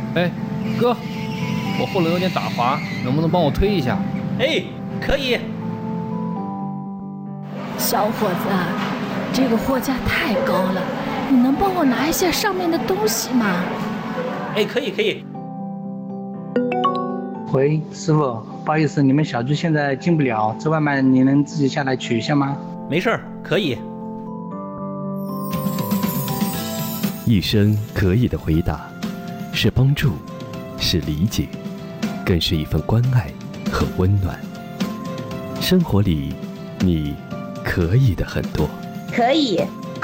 哎，哥，我后轮有点打滑，能不能帮我推一下？ 哎，可以。 小伙子，这个货架太高了，你能帮我拿一下上面的东西吗？ 哎，可以。 喂，师傅，不好意思，你们小区现在进不了，这外卖你能自己下来取一下吗？ 没事儿，可以。 一声可以的回答，是帮助，是理解，更是一份关爱和温暖。生活里，你可以的很多。 可以。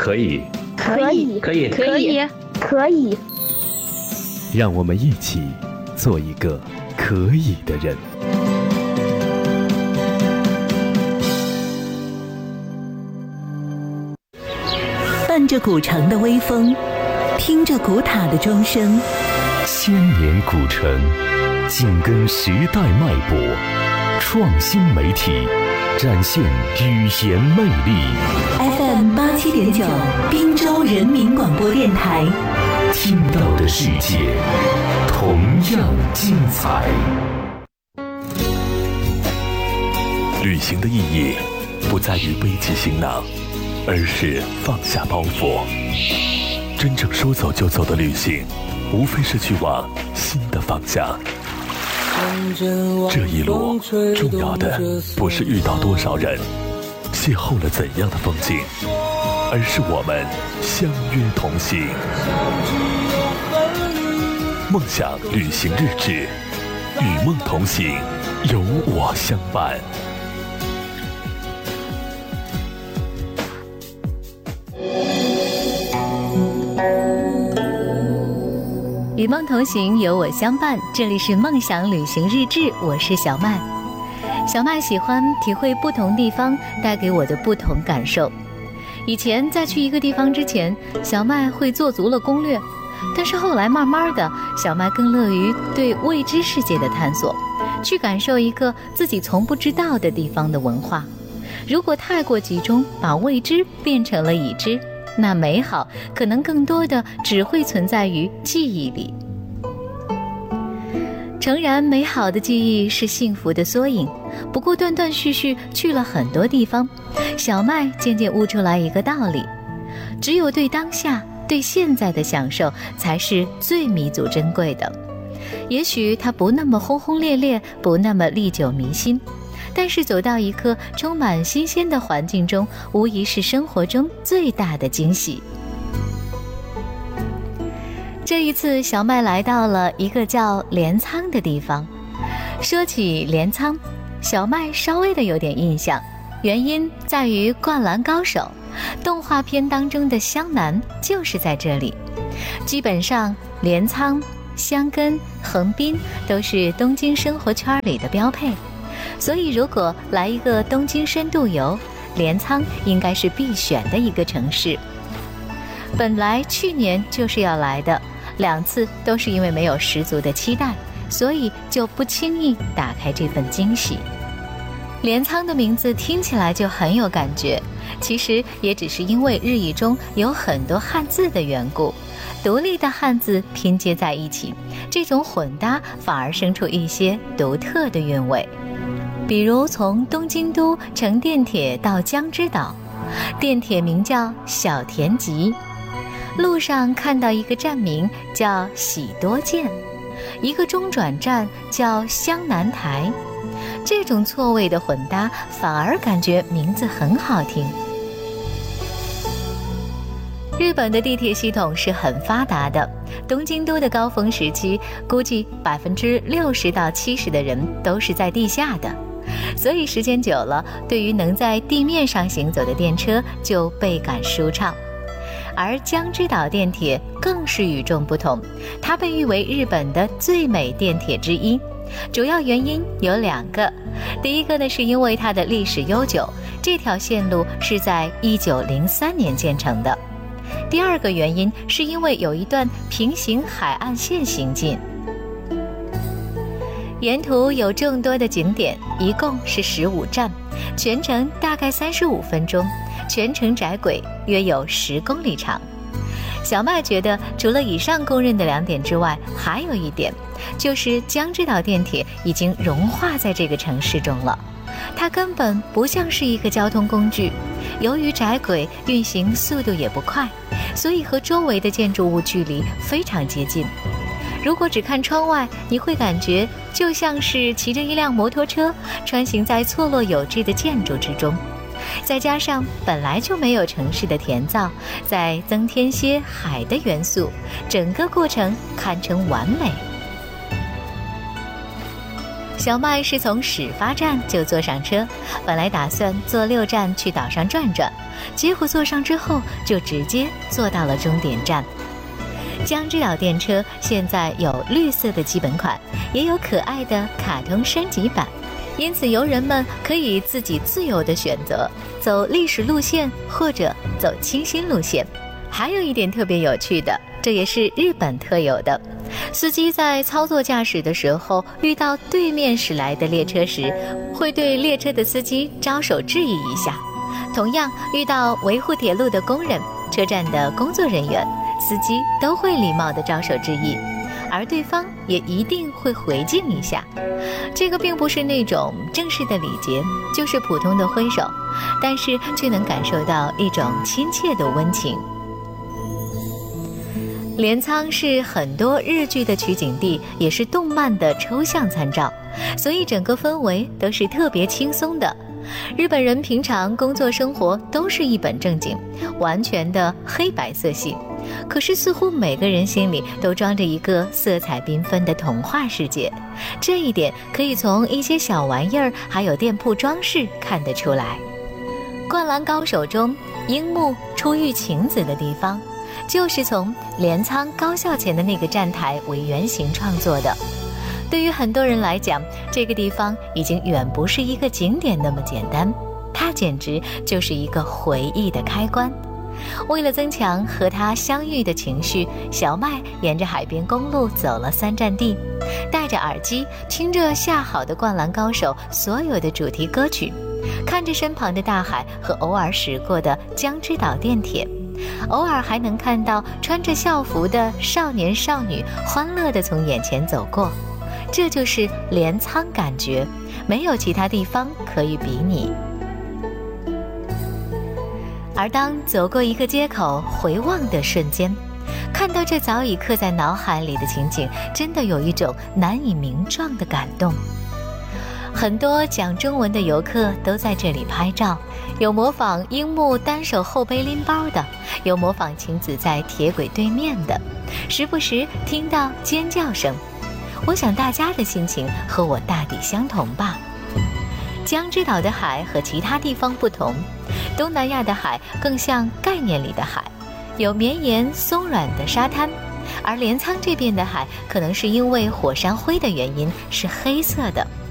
让我们一起做一个可以的人。 伴着古城的微风，听着古塔的钟声， 千年古城，紧跟时代脉搏，创新媒体，展现语言魅力。 FM 87.9，滨州人民广播电台。 听到的世界同样精彩。旅行的意义不在于背起行囊，而是放下包袱。真正说走就走的旅行，无非是去往新的方向。这一路重要的不是遇到多少人，邂逅了怎样的风景，而是我们相约同行。梦想旅行日志，与梦同行，有我相伴。 与梦同行，有我相伴。这里是梦想旅行日志，我是小麦。小麦喜欢体会不同地方带给我的不同感受。以前在去一个地方之前，小麦会做足了攻略，但是后来慢慢的，小麦更乐于对未知世界的探索，去感受一个自己从不知道的地方的文化。如果太过集中，把未知变成了已知，那美好可能更多的只会存在于记忆里。诚然，美好的记忆是幸福的缩影，不过断断续续去了很多地方，小麦渐渐悟出来一个道理：只有对当下、对现在的享受才是最弥足珍贵的。也许它不那么轰轰烈烈，不那么历久弥新，但是走到一个充满新鲜的环境中，无疑是生活中最大的惊喜。这一次，小麦来到了一个叫镰仓的地方。说起镰仓，小麦稍微的有点印象，原因在于《灌篮高手》动画片当中的湘南就是在这里。基本上，镰仓、箱根、横滨都是东京生活圈里的标配，所以如果来一个东京深度游，镰仓应该是必选的一个城市。本来去年就是要来的，2次都是因为没有十足的期待，所以就不轻易打开这份惊喜。镰仓的名字听起来就很有感觉，其实也只是因为日语中有很多汉字的缘故，独立的汉字拼接在一起，这种混搭反而生出一些独特的韵味。比如从东京都乘电铁到江之岛，电铁名叫小田急，路上看到一个站名叫喜多见，一个中转站叫湘南台，这种错位的混搭反而感觉名字很好听。日本的地铁系统是很发达的，东京都的高峰时期估计60%到70%的人都是在地下的，所以时间久了，对于能在地面上行走的电车就倍感舒畅。而江之岛电铁更是与众不同，它被誉为日本的最美电铁之一。主要原因有2个，第一个呢是因为它的历史悠久，这条线路是在1903年建成的。第2个原因是因为有一段平行海岸线行进。沿途有众多的景点，一共是15站，全程大概35分钟，全程窄轨约有10公里长。 小麦觉得，除了以上公认的2点之外，还有一点，就是江之岛电铁已经融化在这个城市中了。它根本不像是一个交通工具，由于窄轨运行速度也不快，所以和周围的建筑物距离非常接近。如果只看窗外，你会感觉就像是骑着一辆摩托车穿行在错落有致的建筑之中，再加上本来就没有城市的甜燥，再增添些海的元素，整个过程堪称完美。小麦是从始发站就坐上车，本来打算坐6站去岛上转转，结果坐上之后就直接坐到了终点站。江之岛电车现在有绿色的基本款，也有可爱的卡通升级版，因此游人们可以自己自由地选择走历史路线或者走清新路线。还有一点特别有趣的，这也是日本特有的，司机在操作驾驶的时候，遇到对面驶来的列车时，会对列车的司机招手致意一下。同样，遇到维护铁路的工人、车站的工作人员，司机都会礼貌地招手致意，而对方也一定会回敬一下。这个并不是那种正式的礼节，就是普通的挥手，但是却能感受到一种亲切的温情。镰仓是很多日剧的取景地，也是动漫的抽象参照，所以整个氛围都是特别轻松的。日本人平常工作生活都是一本正经，完全的黑白色系，可是似乎每个人心里都装着一个色彩缤纷的童话世界，这一点可以从一些小玩意儿还有店铺装饰看得出来。灌篮高手中樱木出浴晴子的地方，就是从镰仓高校前的那个站台为原型创作的。对于很多人来讲，这个地方已经远不是一个景点那么简单，它简直就是一个回忆的开关。为了增强和他相遇的情绪，小麦沿着海边公路走了3站地，戴着耳机听着下好的灌篮高手所有的主题歌曲，看着身旁的大海和偶尔驶过的江之岛电铁，偶尔还能看到穿着校服的少年少女欢乐地从眼前走过。这就是镰仓感觉，没有其他地方可以比拟。而当走过一个街口回望的瞬间，看到这早已刻在脑海里的情景，真的有一种难以名状的感动。很多讲中文的游客都在这里拍照，有模仿樱木单手后背拎包的，有模仿晴子在铁轨对面的，时不时听到尖叫声。我想大家的心情和我大抵相同吧。江之岛的海和其他地方不同，东南亚的海更像概念里的海，有绵延松软的沙滩，而镰仓这边的海可能是因为火山灰的原因是黑色的，